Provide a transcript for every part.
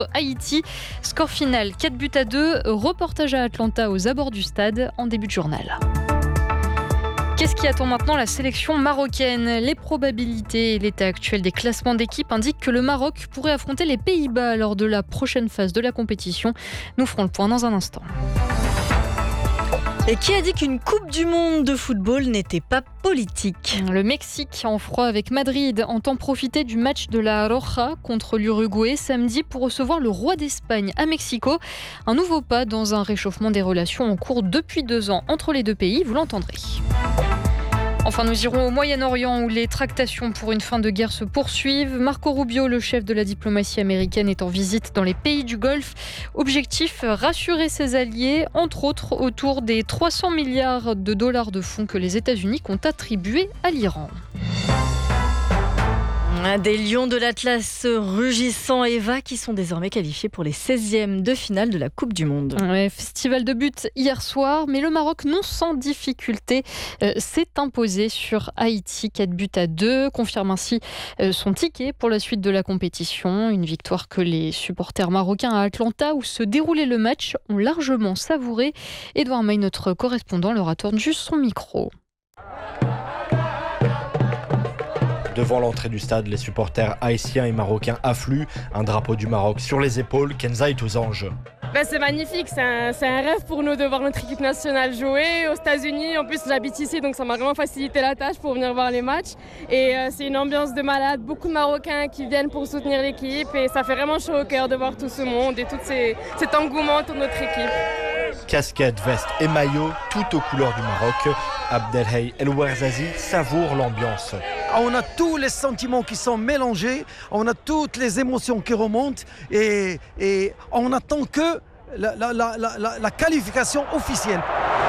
Haïti. Score final 4-2. Reportage à Atlanta aux abords du stade en début de journal. Qu'est-ce qui attend maintenant la sélection marocaine ? Les probabilités et l'état actuel des classements d'équipe indiquent que le Maroc pourrait affronter les Pays-Bas lors de la prochaine phase de la compétition. Nous ferons le point dans un instant. Et qui a dit qu'une Coupe du Monde de football n'était pas politique ? Le Mexique, en froid avec Madrid, entend profiter du match de la Roja contre l'Uruguay samedi pour recevoir le roi d'Espagne à Mexico. Un nouveau pas dans un réchauffement des relations en cours depuis 2 ans entre les deux pays, vous l'entendrez. Enfin, nous irons au Moyen-Orient où les tractations pour une fin de guerre se poursuivent. Marco Rubio, le chef de la diplomatie américaine, est en visite dans les pays du Golfe. Objectif, rassurer ses alliés, entre autres autour des 300 milliards de dollars de fonds que les États-Unis ont attribués à l'Iran. Des Lions de l'Atlas rugissants, Eva, qui sont désormais qualifiés pour les 16e de finale de la Coupe du Monde. Ouais, festival de but hier soir, mais le Maroc, non sans difficulté, s'est imposé sur Haïti 4-2, confirme ainsi son ticket pour la suite de la compétition. Une victoire que les supporters marocains à Atlanta, où se déroulait le match, ont largement savouré. Edouard May, notre correspondant, leur a tourné juste son micro. Devant l'entrée du stade, les supporters haïtiens et marocains affluent, un drapeau du Maroc sur les épaules. Kenza est aux anges. C'est magnifique, c'est un rêve pour nous de voir notre équipe nationale jouer aux États-Unis. En plus, j'habite ici, donc ça m'a vraiment facilité la tâche pour venir voir les matchs. Et c'est une ambiance de malade, beaucoup de Marocains qui viennent pour soutenir l'équipe. Et ça fait vraiment chaud au cœur de voir tout ce monde et tout cet engouement autour de notre équipe. Casquette, veste et maillot, tout aux couleurs du Maroc. Abdelhey El Ouarzazi savoure l'ambiance. On a tous les sentiments qui sont mélangés, on a toutes les émotions qui remontent et on attend que la qualification officielle.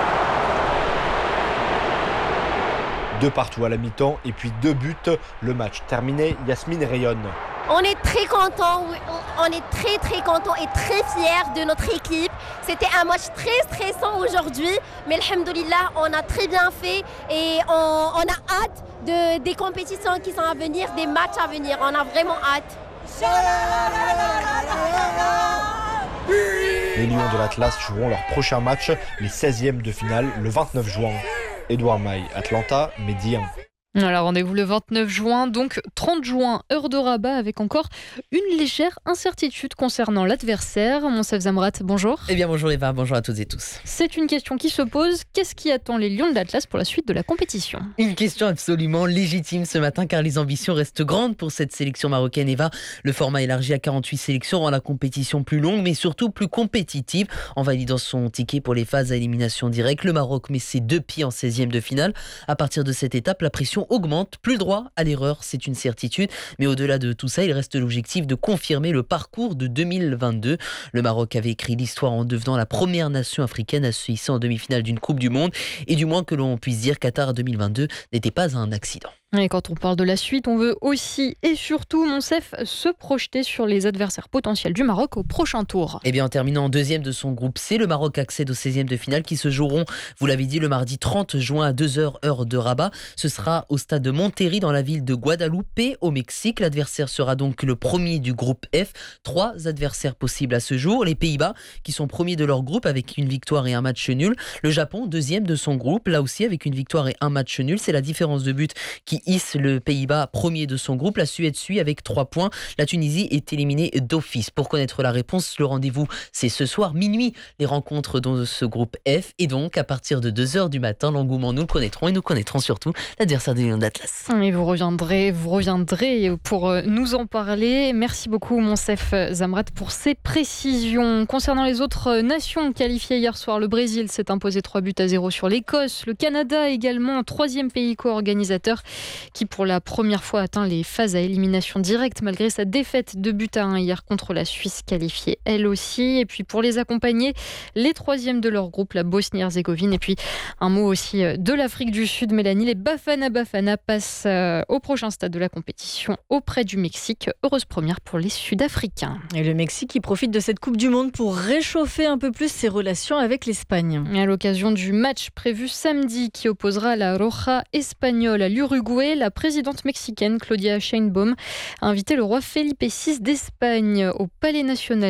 2 partout à la mi-temps et puis 2 buts. Le match terminé, Yasmine rayonne. On est très contents, on est très contents et très fiers de notre équipe. C'était un match très stressant aujourd'hui, mais alhamdoulilah, on a très bien fait et on a hâte des compétitions qui sont à venir, des matchs à venir. On a vraiment hâte. Les Lions de l'Atlas joueront leur prochain match, les 16e de finale, le 29 juin. Edouard May, Atlanta, Midi 1. Alors rendez-vous le 29 juin, donc 30 juin, heure de Rabat, avec encore une légère incertitude concernant l'adversaire. Monsef Zamrat, bonjour. Eh bien bonjour Eva, bonjour à toutes et tous. C'est une question qui se pose. Qu'est-ce qui attend les Lions de l'Atlas pour la suite de la compétition ? Une question absolument légitime ce matin car les ambitions restent grandes pour cette sélection marocaine. Eva, le format élargi à 48 sélections rend la compétition plus longue mais surtout plus compétitive. En validant son ticket pour les phases à élimination directe, le Maroc met ses 2 pieds en 16e de finale. À partir de cette étape, la pression augmente, plus le droit à l'erreur, c'est une certitude. Mais au-delà de tout ça, il reste l'objectif de confirmer le parcours de 2022. Le Maroc avait écrit l'histoire en devenant la première nation africaine à se hisser en demi-finale d'une Coupe du Monde. Et du moins que l'on puisse dire, Qatar 2022 n'était pas un accident. Et quand on parle de la suite, on veut aussi et surtout, Monsef, se projeter sur les adversaires potentiels du Maroc au prochain tour. Eh bien, en terminant en 2e de son groupe C, le Maroc accède aux 16e de finale qui se joueront, vous l'avez dit, le mardi 30 juin à 2h heure de Rabat. Ce sera au stade de Monterrey dans la ville de Guadeloupe au Mexique. L'adversaire sera donc le premier du groupe F. 3 adversaires possibles à ce jour. Les Pays-Bas qui sont premiers de leur groupe avec une victoire et un match nul. Le Japon, 2e de son groupe, là aussi avec une victoire et un match nul. C'est la différence de but qui hisse le Pays-Bas premier de son groupe. La Suède suit avec 3 points. La Tunisie est éliminée d'office. Pour connaître la réponse, le rendez-vous, c'est ce soir, minuit, les rencontres dans ce groupe F. Et donc, à partir de 2h du matin, l'engouement, nous le connaîtrons et nous connaîtrons surtout l'adversaire des Lions d'Atlas. Et vous reviendrez pour nous en parler. Merci beaucoup, Monsef Zamrat, pour ces précisions. Concernant les autres nations qualifiées hier soir, le Brésil s'est imposé 3-0 sur l'Écosse. Le Canada également, 3e pays co-organisateur qui pour la première fois atteint les phases à élimination directe malgré sa défaite de 2-1 hier contre la Suisse qualifiée elle aussi. Et puis pour les accompagner, les 3e de leur groupe, la Bosnie-Herzégovine. Et puis un mot aussi de l'Afrique du Sud, Mélanie. Les Bafana passent au prochain stade de la compétition auprès du Mexique. Heureuse première pour les Sud-Africains. Et le Mexique qui profite de cette Coupe du Monde pour réchauffer un peu plus ses relations avec l'Espagne. À l'occasion du match prévu samedi qui opposera la Roja espagnole à l'Uruguay, la présidente mexicaine Claudia Sheinbaum a invité le roi Felipe VI d'Espagne au Palais national